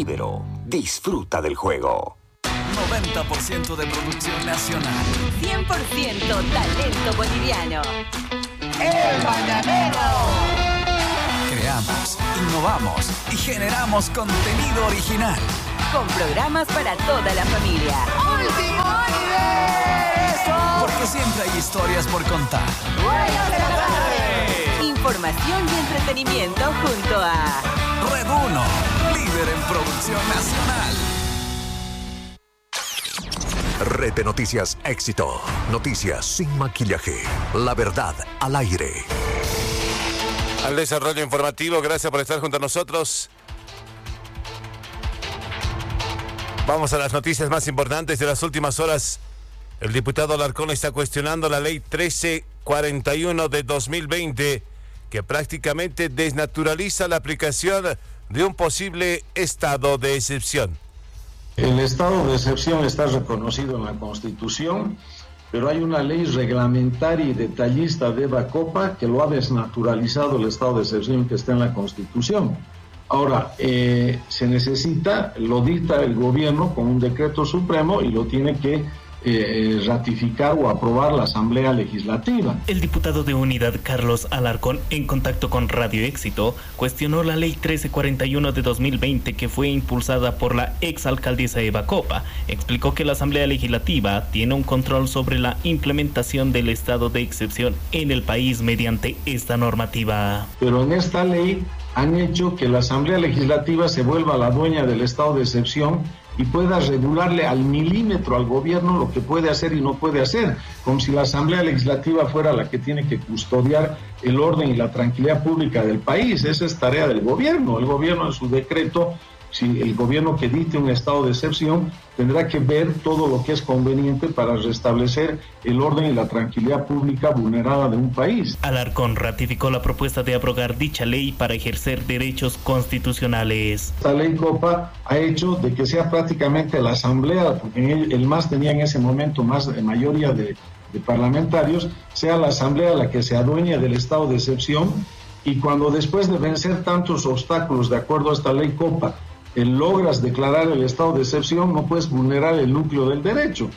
Libero. Disfruta del juego. 90% de producción nacional. 100% talento boliviano. ¡El Mañanero! Creamos, innovamos y generamos contenido original. Con programas para toda la familia. ¡Último universo! Porque siempre hay historias por contar. ¡Buenas de la tarde! Información y entretenimiento junto a Red 1, líder en producción nacional. Red de Noticias Éxito. Noticias sin maquillaje. La verdad al aire. Al desarrollo informativo, gracias por estar junto a nosotros. Vamos a las noticias más importantes de las últimas horas. El diputado Alarcón está cuestionando la ley 1341 de 2020, que prácticamente desnaturaliza la aplicación de un posible estado de excepción. El estado de excepción está reconocido en la Constitución, pero hay una ley reglamentaria y detallista de Bacopa que lo ha desnaturalizado el estado de excepción que está en la Constitución. Ahora, se necesita, lo dicta el gobierno con un decreto supremo y lo tiene que ratificar o aprobar la Asamblea Legislativa. El diputado de Unidad, Carlos Alarcón, en contacto con Radio Éxito, cuestionó la ley 1341 de 2020 que fue impulsada por la exalcaldesa Eva Copa. Explicó que la Asamblea Legislativa tiene un control sobre la implementación del estado de excepción en el país mediante esta normativa. Pero en esta ley han hecho que la Asamblea Legislativa se vuelva la dueña del estado de excepción y pueda regularle al milímetro al gobierno lo que puede hacer y no puede hacer, como si la Asamblea Legislativa fuera la que tiene que custodiar el orden y la tranquilidad pública del país. Esa es tarea del gobierno. El gobierno en su decreto, si el gobierno que dicte un estado de excepción, tendrá que ver todo lo que es conveniente para restablecer el orden y la tranquilidad pública vulnerada de un país. Alarcón ratificó la propuesta de abrogar dicha ley para ejercer derechos constitucionales. Esta ley Copa ha hecho de que sea prácticamente la Asamblea, porque el MAS tenía en ese momento más de mayoría de parlamentarios, sea la Asamblea la que se adueña del estado de excepción, y cuando después de vencer tantos obstáculos de acuerdo a esta ley Copa, logras declarar el estado de excepción, no puedes vulnerar el núcleo del derecho.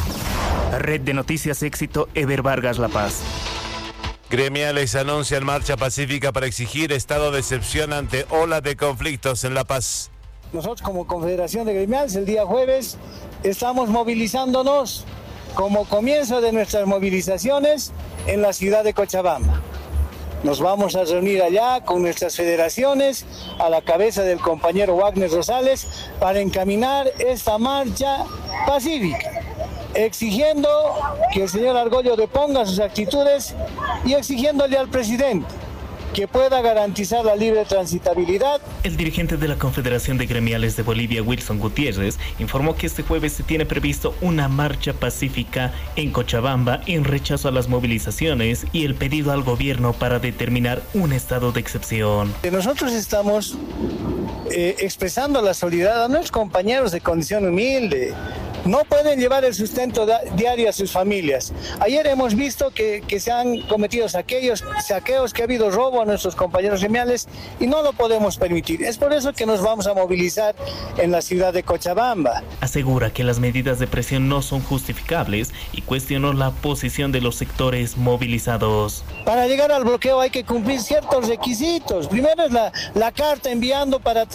Red de Noticias Éxito, Eber Vargas, La Paz. Gremiales anuncian marcha pacífica para exigir estado de excepción ante ola de conflictos en La Paz. Nosotros como Confederación de Gremiales el día jueves estamos movilizándonos como comienzo de nuestras movilizaciones en la ciudad de Cochabamba. Nos vamos a reunir allá con nuestras federaciones a la cabeza del compañero Wagner Rosales para encaminar esta marcha pacífica, exigiendo que el señor Argollo deponga sus actitudes y exigiéndole al presidente que pueda garantizar la libre transitabilidad. El dirigente de la Confederación de Gremiales de Bolivia, Wilson Gutiérrez, informó que este jueves se tiene previsto una marcha pacífica en Cochabamba en rechazo a las movilizaciones y el pedido al gobierno para determinar un estado de excepción. Nosotros estamos expresando la solidaridad a nuestros compañeros de condición humilde. No pueden llevar el sustento diario a sus familias. Ayer hemos visto que se han cometido saqueos, que ha habido robo a nuestros compañeros gremiales y no lo podemos permitir. Es por eso que nos vamos a movilizar en la ciudad de Cochabamba. Asegura que las medidas de presión no son justificables y cuestionó la posición de los sectores movilizados. Para llegar al bloqueo hay que cumplir ciertos requisitos. Primero es la carta enviar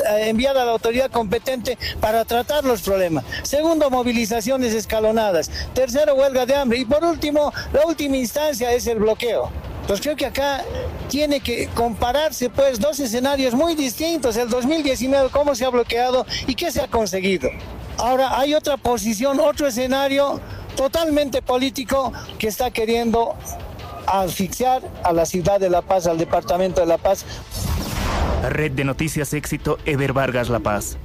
a la autoridad competente para tratar los problemas. Segundo, movilizaciones escalonadas. Tercero, huelga de hambre. Y por último, la última instancia es el bloqueo. Entonces creo que acá tiene que compararse pues dos escenarios muy distintos. El 2019, cómo se ha bloqueado y qué se ha conseguido. Ahora hay otra posición, otro escenario totalmente político que está queriendo asfixiar a la ciudad de La Paz, al departamento de La Paz. Red de Noticias Éxito, Eber Vargas, La Paz.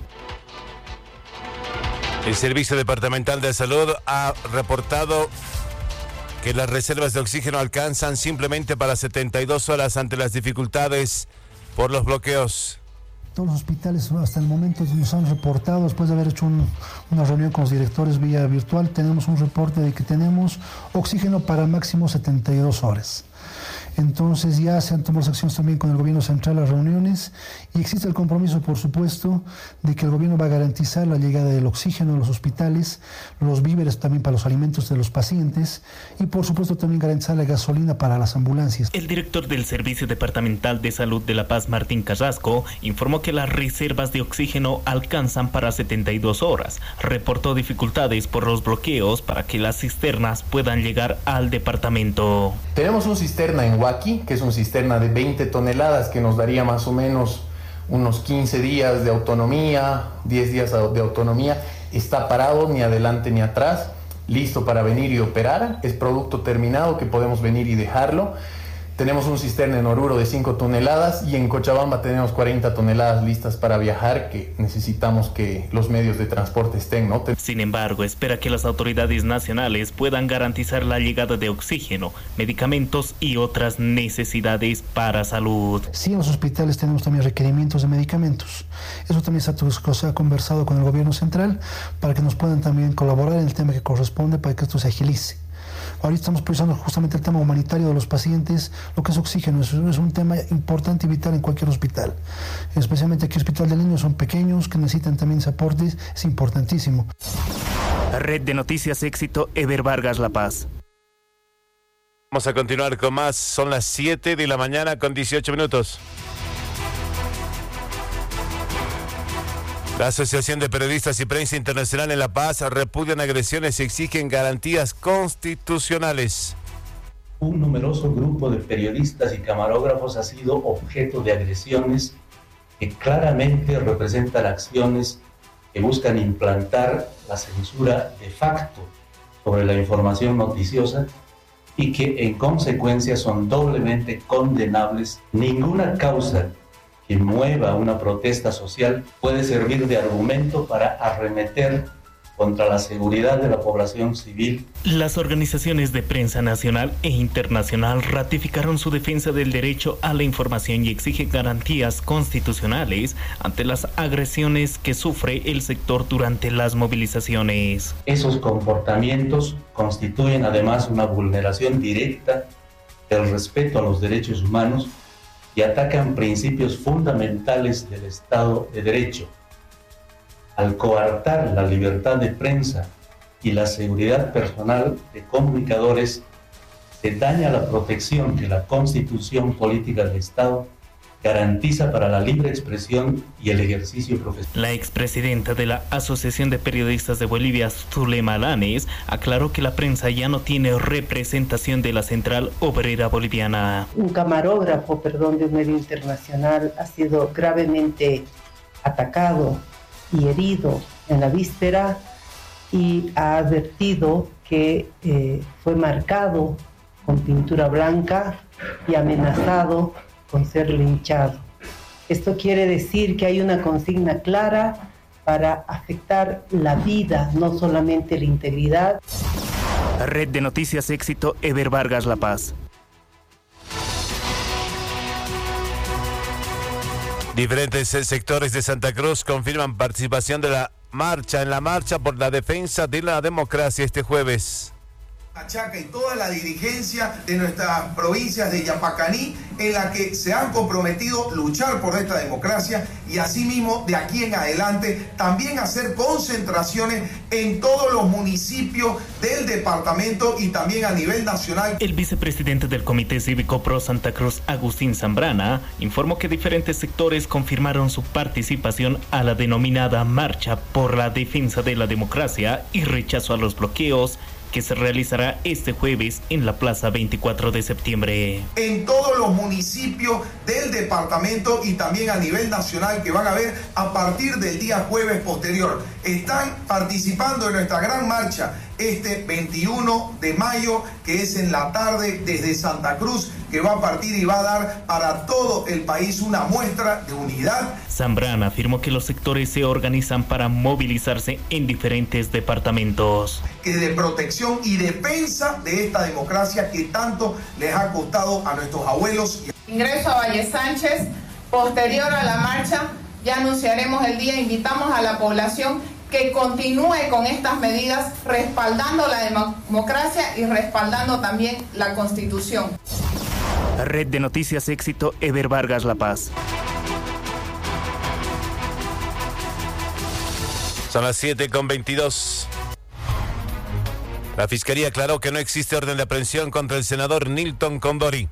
El Servicio Departamental de Salud ha reportado que las reservas de oxígeno alcanzan simplemente para 72 horas ante las dificultades por los bloqueos. Todos los hospitales hasta el momento nos han reportado, después de haber hecho una reunión con los directores vía virtual, tenemos un reporte de que tenemos oxígeno para máximo 72 horas. Entonces ya se han tomado acciones también con el gobierno central, las reuniones, y existe el compromiso, por supuesto, de que el gobierno va a garantizar la llegada del oxígeno a los hospitales, los víveres también para los alimentos de los pacientes y por supuesto también garantizar la gasolina para las ambulancias. El director del Servicio Departamental de Salud de La Paz, Martín Carrasco, informó que las reservas de oxígeno alcanzan para 72 horas. Reportó dificultades por los bloqueos para que las cisternas puedan llegar al departamento. Tenemos una cisterna en Huaki, que es una cisterna de 20 toneladas que nos daría más o menos unos 15 días de autonomía, 10 días de autonomía. Está parado ni adelante ni atrás, listo para venir y operar. Es producto terminado que podemos venir y dejarlo. Tenemos un cisterna en Oruro de 5 toneladas y en Cochabamba tenemos 40 toneladas listas para viajar, que necesitamos que los medios de transporte estén, ¿no? Sin embargo, espera que las autoridades nacionales puedan garantizar la llegada de oxígeno, medicamentos y otras necesidades para salud. Sí, en los hospitales tenemos también requerimientos de medicamentos. Eso también se ha conversado con el gobierno central para que nos puedan también colaborar en el tema que corresponde para que esto se agilice. Ahorita estamos priorizando justamente el tema humanitario de los pacientes, lo que es oxígeno. Es un tema importante y vital en cualquier hospital. Especialmente aquí el Hospital del Niño son pequeños que necesitan también ese aporte, es importantísimo. Red de Noticias Éxito, Eber Vargas, La Paz. Vamos a continuar con más. Son las 7 de la mañana con 18 minutos. La Asociación de Periodistas y Prensa Internacional en La Paz repudian agresiones y exigen garantías constitucionales. Un numeroso grupo de periodistas y camarógrafos ha sido objeto de agresiones que claramente representan acciones que buscan implantar la censura de facto sobre la información noticiosa y que en consecuencia son doblemente condenables. Ninguna causa que mueva una protesta social puede servir de argumento para arremeter contra la seguridad de la población civil. Las organizaciones de prensa nacional e internacional ratificaron su defensa del derecho a la información y exigen garantías constitucionales ante las agresiones que sufre el sector durante las movilizaciones. Esos comportamientos constituyen además una vulneración directa del respeto a los derechos humanos y atacan principios fundamentales del Estado de Derecho. Al coartar la libertad de prensa y la seguridad personal de comunicadores, se daña la protección que la Constitución Política del Estado garantiza para la libre expresión y el ejercicio profesional. La expresidenta de la Asociación de Periodistas de Bolivia, Zulema Alanes, aclaró que la prensa ya no tiene representación de la Central Obrera Boliviana. Un camarógrafo, de un medio internacional ha sido gravemente atacado y herido en la víspera y ha advertido que fue marcado con pintura blanca y amenazado con ser linchado. Esto quiere decir que hay una consigna clara para afectar la vida, no solamente la integridad. Red de Noticias Éxito, Eber Vargas, La Paz. Diferentes sectores de Santa Cruz confirman participación en la marcha por la defensa de la democracia este jueves. Achaca y toda la dirigencia de nuestras provincias de Yapacaní, en la que se han comprometido a luchar por esta democracia y asimismo de aquí en adelante también hacer concentraciones en todos los municipios del departamento y también a nivel nacional. El vicepresidente del Comité Cívico Pro Santa Cruz, Agustín Zambrana, informó que diferentes sectores confirmaron su participación a la denominada Marcha por la Defensa de la Democracia y rechazo a los bloqueos, que se realizará este jueves en la Plaza 24 de septiembre. En todos los municipios del departamento y también a nivel nacional que van a ver a partir del día jueves posterior. Están participando en nuestra gran marcha este 21 de mayo, que es en la tarde desde Santa Cruz, que va a partir y va a dar para todo el país una muestra de unidad. Zambrana afirmó que los sectores se organizan para movilizarse en diferentes departamentos. Que de protección y defensa de esta democracia que tanto les ha costado a nuestros abuelos. Ingreso a Valle Sánchez, posterior a la marcha, ya anunciaremos el día, invitamos a la población que continúe con estas medidas, respaldando la democracia y respaldando también la Constitución. Red de Noticias Éxito, Eber Vargas, La Paz. Son las 7:22. La Fiscalía aclaró que no existe orden de aprehensión contra el senador Nilton Condori.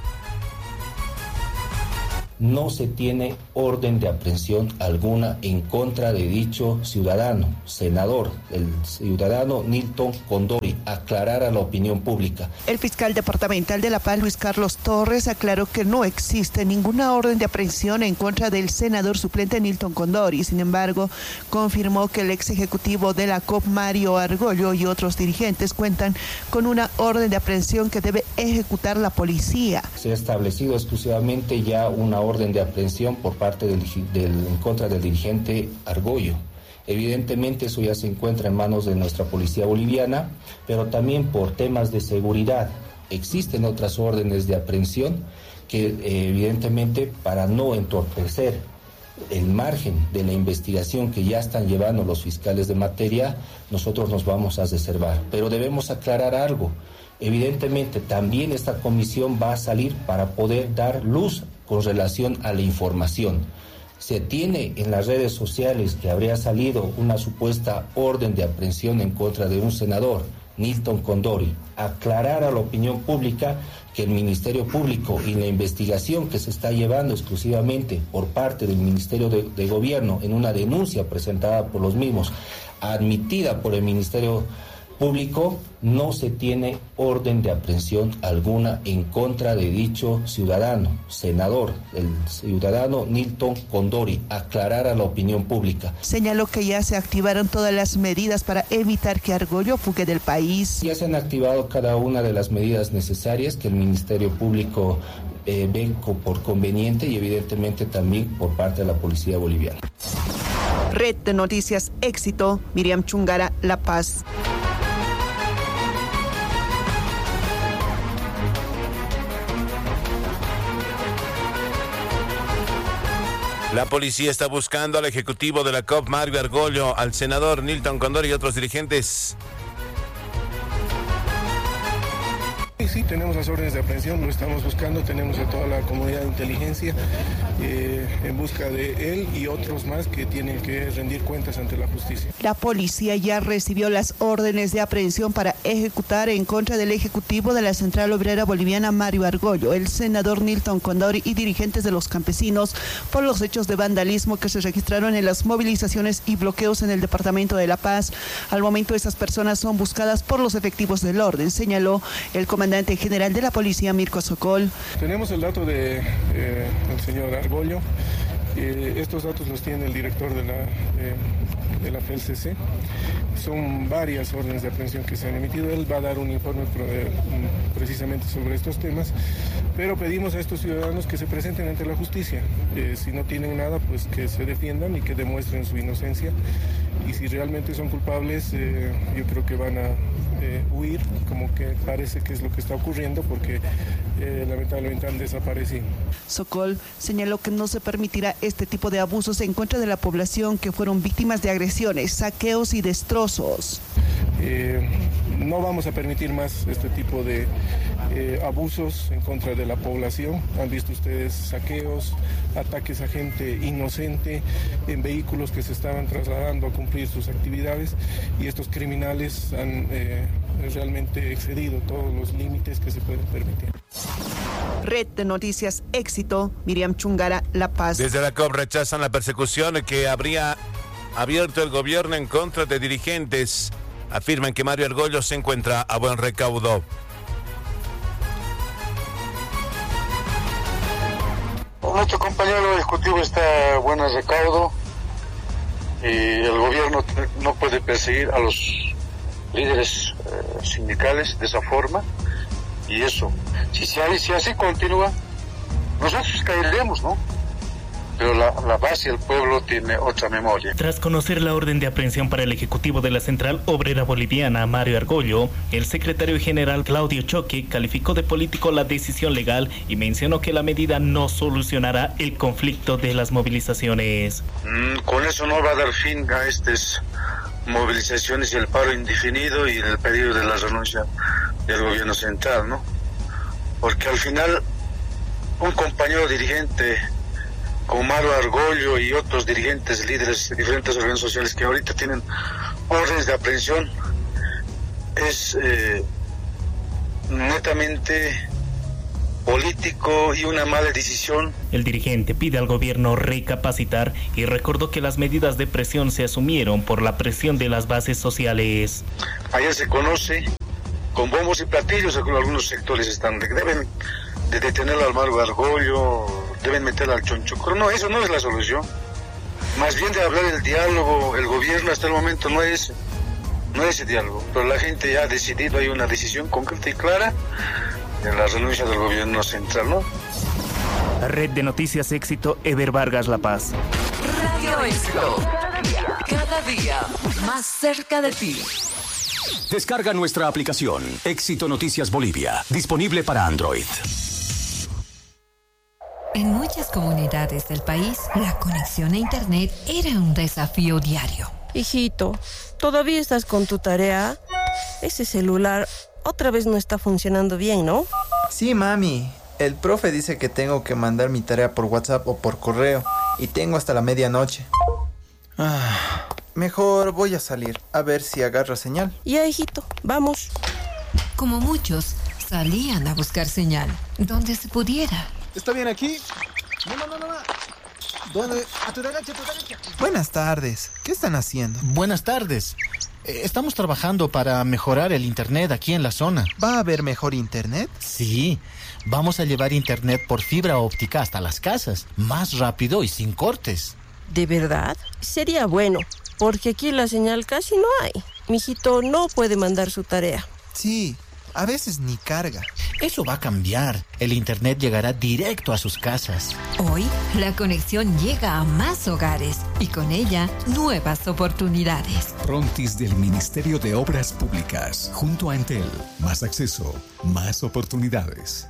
No se tiene orden de aprehensión alguna en contra de dicho ciudadano, senador, el ciudadano Nilton Condori, aclarar a la opinión pública. El fiscal departamental de La Paz, Luis Carlos Torres, aclaró que no existe ninguna orden de aprehensión en contra del senador suplente Nilton Condori. Sin embargo, confirmó que el ex ejecutivo de la COP, Mario Argollo, y otros dirigentes cuentan con una orden de aprehensión que debe ejecutar la policía. Se ha establecido exclusivamente ya una orden de aprehensión por parte en contra del dirigente Argollo. Evidentemente eso ya se encuentra en manos de nuestra policía boliviana, pero también por temas de seguridad. Existen otras órdenes de aprehensión que evidentemente, para no entorpecer el margen de la investigación que ya están llevando los fiscales de materia, nosotros nos vamos a reservar. Pero debemos aclarar algo. Evidentemente también esta comisión va a salir para poder dar luz con relación a la información. Se tiene en las redes sociales que habría salido una supuesta orden de aprehensión en contra de un senador, Nilton Condori. Aclarar a la opinión pública que el Ministerio Público y la investigación que se está llevando exclusivamente por parte del Ministerio de Gobierno en una denuncia presentada por los mismos, admitida por el Ministerio Público, no se tiene orden de aprehensión alguna en contra de dicho ciudadano, senador, el ciudadano Nilton Condori, aclarar a la opinión pública. Señaló que ya se activaron todas las medidas para evitar que Argollo fugue del país. Ya se han activado cada una de las medidas necesarias que el Ministerio Público ve por conveniente y evidentemente también por parte de la Policía Boliviana. Red de Noticias Éxito, Miriam Chungara, La Paz. La policía está buscando al ejecutivo de la COP, Mario Argollo, al senador Nilton Condori y otros dirigentes. Sí, tenemos las órdenes de aprehensión, lo estamos buscando, tenemos a toda la comunidad de inteligencia en busca de él y otros más que tienen que rendir cuentas ante la justicia. La policía ya recibió las órdenes de aprehensión para ejecutar en contra del ejecutivo de la Central Obrera Boliviana, Mario Argollo, el senador Nilton Condori y dirigentes de los campesinos por los hechos de vandalismo que se registraron en las movilizaciones y bloqueos en el departamento de La Paz. Al momento, estas personas son buscadas por los efectivos del orden, señaló el comandante general de la policía, Mirko Sokol. Tenemos el dato del señor Argollo. Estos datos los tiene el director de la FELCC. Son varias órdenes de aprehensión que se han emitido. Él va a dar un informe precisamente sobre estos temas, pero pedimos a estos ciudadanos que se presenten ante la justicia. Si no tienen nada, pues que se defiendan y que demuestren su inocencia. Y si realmente son culpables, yo creo que van a huir, como que parece que es lo que está ocurriendo, porque lamentablemente han desaparecido. Sokol señaló que no se permitirá este tipo de abusos en contra de la población que fueron víctimas de agresiones, saqueos y destrozos. No vamos a permitir más este tipo de abusos en contra de la población. Han visto ustedes saqueos, ataques a gente inocente en vehículos que se estaban trasladando a cumplir sus actividades, y estos criminales han realmente excedido todos los límites que se pueden permitir. Red de Noticias Éxito, Miriam Chungara, La Paz. Desde la COP rechazan la persecución que habría abierto el gobierno en contra de dirigentes. Afirman que Mario Argollo se encuentra a buen recaudo. Nuestro compañero ejecutivo está a buen recaudo y el gobierno no puede perseguir a los líderes sindicales de esa forma, y eso, si así continúa, nosotros caeremos, ¿no? Pero la base del pueblo tiene otra memoria. Tras conocer la orden de aprehensión para el ejecutivo de la Central Obrera Boliviana, Mario Argollo, el secretario general Claudio Choque calificó de político la decisión legal y mencionó que la medida no solucionará el conflicto de las movilizaciones. Con eso no va a dar fin a estas movilizaciones y el paro indefinido y el pedido de la renuncia del gobierno central, ¿no? Porque al final un compañero dirigente como Mario Argollo y otros dirigentes, líderes de diferentes organizaciones sociales que ahorita tienen órdenes de aprehensión, es netamente político y una mala decisión. El dirigente pide al gobierno recapacitar y recordó que las medidas de presión se asumieron por la presión de las bases sociales. Ayer se conoce con bombos y platillos, algunos sectores están deben de detenerlo al Mario Argollo, deben meterlo al Chonchocoro. No, eso no es la solución. Más bien de hablar del diálogo, el gobierno hasta el momento no es ese diálogo, pero la gente ya ha decidido, hay una decisión concreta y clara en la renuncia del gobierno central, ¿no? Red de Noticias Éxito, Ever Vargas, La Paz. Radio Éxito, cada día más cerca de ti. Descarga nuestra aplicación Éxito Noticias Bolivia, disponible para Android. En muchas comunidades del país, la conexión a Internet era un desafío diario. Hijito, ¿todavía estás con tu tarea? Ese celular otra vez no está funcionando bien, ¿no? Sí, mami. El profe dice que tengo que mandar mi tarea por WhatsApp o por correo y tengo hasta la medianoche. Mejor voy a salir a ver si agarra señal. Ya, hijito, vamos. Como muchos, salían a buscar señal donde se pudiera. ¿Está bien aquí? No. ¿Dónde? A tu derecha. Buenas tardes. ¿Qué están haciendo? Buenas tardes. Estamos trabajando para mejorar el internet aquí en la zona. ¿Va a haber mejor internet? Sí. Vamos a llevar internet por fibra óptica hasta las casas, más rápido y sin cortes. ¿De verdad? Sería bueno, porque aquí la señal casi no hay. Mijito no puede mandar su tarea. Sí, a veces ni carga. Eso va a cambiar. El internet llegará directo a sus casas. Hoy, la conexión llega a más hogares y con ella, nuevas oportunidades. Frontis del Ministerio de Obras Públicas, junto a Entel. Más acceso, más oportunidades.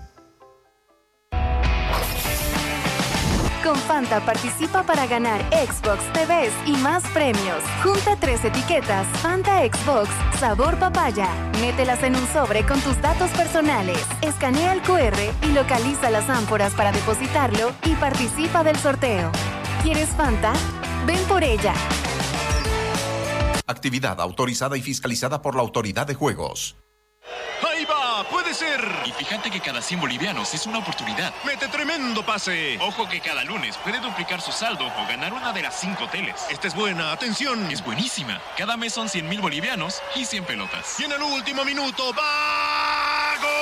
Con Fanta participa para ganar Xbox, TVs y más premios. Junta 3 etiquetas Fanta Xbox sabor papaya. Mételas en un sobre con tus datos personales. Escanea el QR y localiza las ánforas para depositarlo y participa del sorteo. ¿Quieres Fanta? Ven por ella. Actividad autorizada y fiscalizada por la Autoridad de Juegos. ¡Ahí va! ¡Puede ser! Y fíjate que cada 100 bolivianos es una oportunidad. ¡Mete tremendo pase! Ojo que cada lunes puede duplicar su saldo o ganar una de las 5 teles. Esta es buena, atención. Es buenísima. Cada mes son 100,000 bolivianos y 100 pelotas. Y en el último minuto, ¡va! ¡Gol!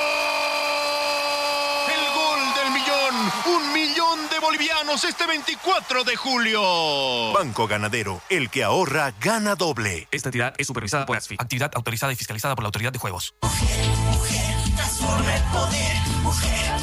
¡El gol del millón! ¡1 millón de bolivianos este 24 de julio! Banco Ganadero, el que ahorra, gana doble. Esta entidad es supervisada por ASFI. Actividad autorizada y fiscalizada por la Autoridad de Juegos. Transforma el poder. Mujer.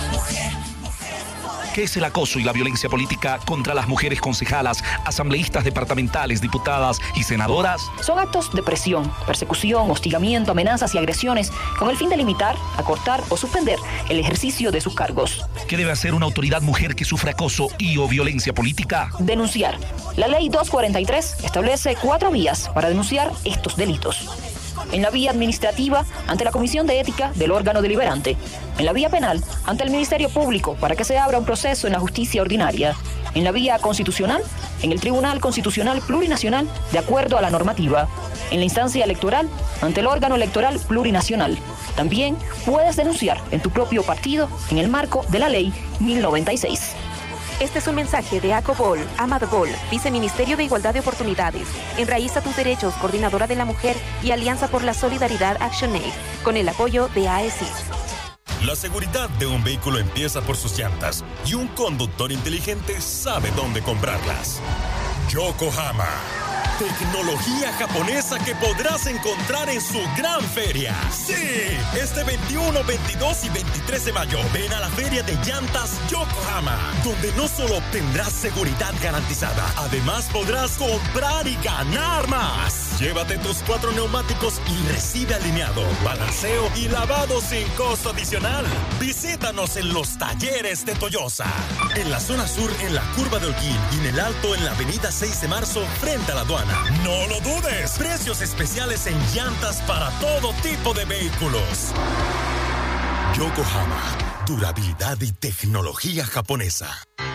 ¿Qué es el acoso y la violencia política contra las mujeres concejalas, asambleístas departamentales, diputadas y senadoras? Son actos de presión, persecución, hostigamiento, amenazas y agresiones con el fin de limitar, acortar o suspender el ejercicio de sus cargos. ¿Qué debe hacer una autoridad mujer que sufre acoso y o violencia política? Denunciar. La ley 243 establece 4 vías para denunciar estos delitos. En la vía administrativa, ante la Comisión de Ética del órgano deliberante. En la vía penal, ante el Ministerio Público, para que se abra un proceso en la justicia ordinaria. En la vía constitucional, en el Tribunal Constitucional Plurinacional, de acuerdo a la normativa. En la instancia electoral, ante el órgano electoral plurinacional. También puedes denunciar en tu propio partido, en el marco de la Ley 1096. Este es un mensaje de ACOBOL, AMADBOL, Viceministerio de Igualdad de Oportunidades, Enraiza tus Derechos, Coordinadora de la Mujer y Alianza por la Solidaridad ActionAid, con el apoyo de AESIS. La seguridad de un vehículo empieza por sus llantas y un conductor inteligente sabe dónde comprarlas. Yokohama. Tecnología japonesa que podrás encontrar en su gran feria. Sí, este 21, 22 y 23 de mayo ven a la Feria de Llantas Yokohama, donde no solo obtendrás seguridad garantizada, además podrás comprar y ganar más. Llévate tus 4 neumáticos y recibe alineado, balanceo y lavado sin costo adicional. Visítanos en los talleres de Toyosa, en la zona sur en la curva de Holguín y en el alto en la avenida 6 de marzo frente a la aduana. No lo dudes, precios especiales en llantas para todo tipo de vehículos. Yokohama, durabilidad y tecnología japonesa.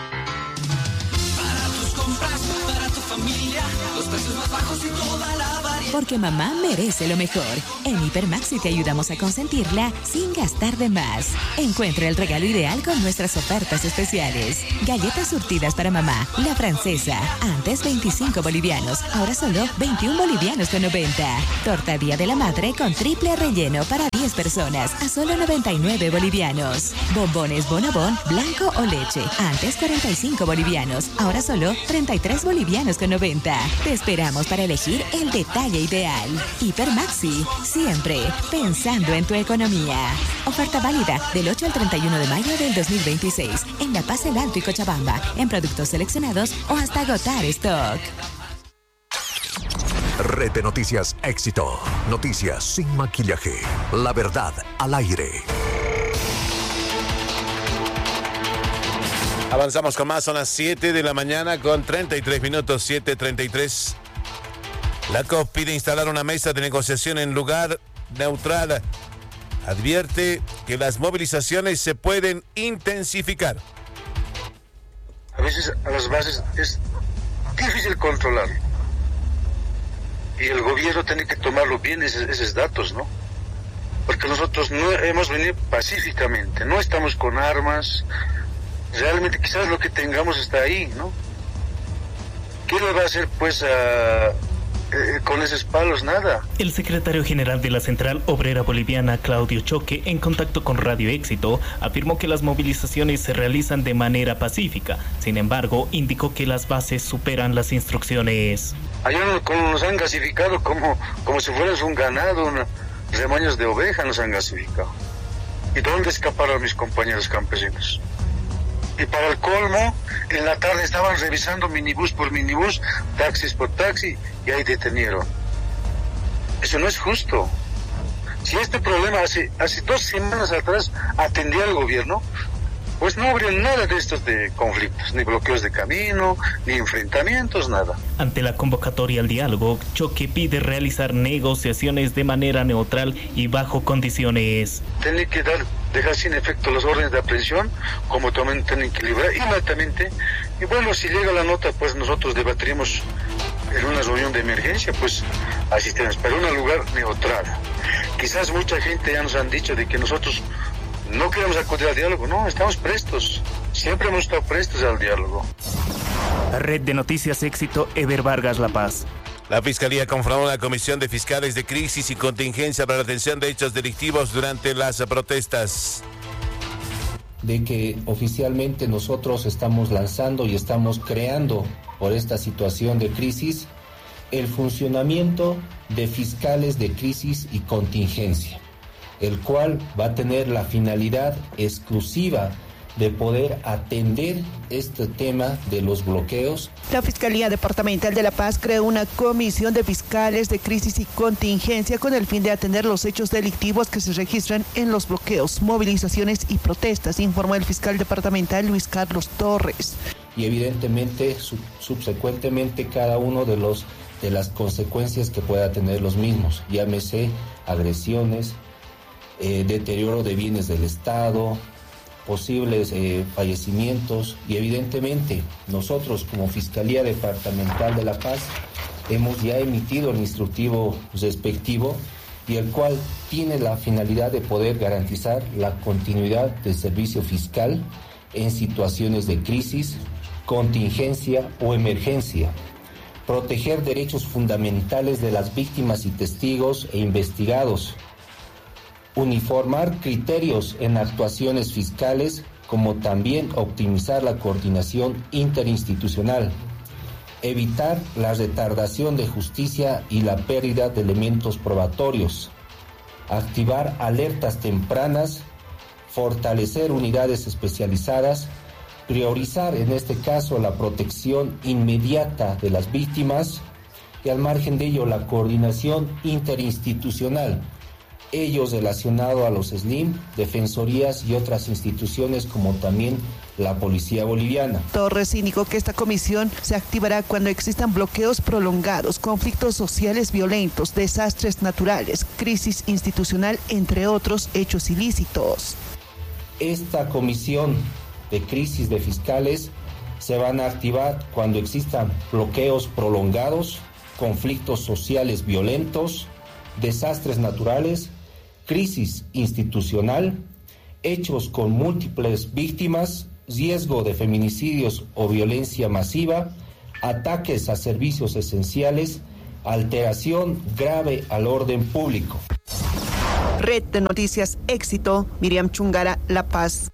Para tus compras, para tu familia, los precios más bajos y toda la variedad. Porque mamá merece lo mejor. En Hipermaxi te ayudamos a consentirla sin gastar de más. Encuentra el regalo ideal con nuestras ofertas especiales. Galletas surtidas para mamá, la francesa. Antes 25 bolivianos, ahora solo 21 bolivianos con 90. Torta Día de la Madre con triple relleno para 10 personas a solo 99 bolivianos. Bombones Bonobón, blanco o leche. Antes 45 bolivianos, ahora solo 33 bolivianos con 90. Te esperamos para elegir el detalle ideal. Hipermaxi, siempre pensando en tu economía. Oferta válida del 8 al 31 de mayo del 2026 en La Paz, El Alto y Cochabamba, en productos seleccionados o hasta agotar stock. Red de Noticias Éxito. Noticias sin maquillaje. La verdad al aire. Avanzamos con más, son las 7 de la mañana con 33 minutos, 7:33. La COP pide instalar una mesa de negociación en lugar neutral. Advierte que las movilizaciones se pueden intensificar. A veces a las bases es difícil controlar. Y el gobierno tiene que tomarlo bien esos datos, ¿no? Porque nosotros no hemos venido pacíficamente, no estamos con armas. Realmente quizás lo que tengamos está ahí, ¿no? ¿Qué le va a hacer pues con esos palos? Nada. El secretario general de la Central Obrera Boliviana, Claudio Choque, en contacto con Radio Éxito, afirmó que las movilizaciones se realizan de manera pacífica. Sin embargo, indicó que las bases superan las instrucciones. Allá nos han gasificado como si fueras un ganado, rebaños de oveja nos han gasificado. ¿Y dónde escaparon mis compañeros campesinos? Y para el colmo, en la tarde estaban revisando minibús por minibús, taxis por taxi, y ahí detenieron. Eso no es justo. Si este problema hace 2 semanas atrás atendía al gobierno, pues no habría nada de estos de conflictos, ni bloqueos de camino, ni enfrentamientos, nada. Ante la convocatoria al diálogo, Choque pide realizar negociaciones de manera neutral y bajo condiciones. Tienen que dejar sin efecto las órdenes de aprehensión, como también tienen que librar inmediatamente. Y bueno, si llega la nota, pues nosotros debatiremos en una reunión de emergencia, pues asistiremos, pero en un lugar neutral. Quizás mucha gente ya nos han dicho de que nosotros no queremos acudir al diálogo. No, estamos prestos. Siempre hemos estado prestos al diálogo. Red de Noticias Éxito, Ever Vargas, La Paz. La Fiscalía conformó una comisión de fiscales de crisis y contingencia para la atención de hechos delictivos durante las protestas. De que oficialmente nosotros estamos lanzando y estamos creando por esta situación de crisis el funcionamiento de fiscales de crisis y contingencia, el cual va a tener la finalidad exclusiva de poder atender este tema de los bloqueos. La Fiscalía Departamental de La Paz creó una comisión de fiscales de crisis y contingencia con el fin de atender los hechos delictivos que se registran en los bloqueos, movilizaciones y protestas, informó el fiscal departamental Luis Carlos Torres. Y evidentemente, subsecuentemente, cada uno de las consecuencias que pueda tener los mismos, llámese agresiones, deterioro de bienes del Estado, posibles fallecimientos, y evidentemente nosotros como Fiscalía Departamental de La Paz hemos ya emitido el instructivo respectivo, y el cual tiene la finalidad de poder garantizar la continuidad del servicio fiscal en situaciones de crisis, contingencia o emergencia, proteger derechos fundamentales de las víctimas y testigos e investigados, uniformar criterios en actuaciones fiscales, como también optimizar la coordinación interinstitucional, evitar la retardación de justicia y la pérdida de elementos probatorios, activar alertas tempranas, fortalecer unidades especializadas, priorizar en este caso la protección inmediata de las víctimas y al margen de ello la coordinación interinstitucional ellos relacionados a los SLIM, defensorías y otras instituciones como también la Policía Boliviana. Torres indicó que esta comisión se activará cuando existan bloqueos prolongados, conflictos sociales violentos, desastres naturales, crisis institucional, entre otros hechos ilícitos. Esta comisión de crisis de fiscales se van a activar cuando existan bloqueos prolongados, conflictos sociales violentos, desastres naturales, crisis institucional, hechos con múltiples víctimas, riesgo de feminicidios o violencia masiva, ataques a servicios esenciales, alteración grave al orden público. Red de Noticias Éxito, Miriam Chungara, La Paz.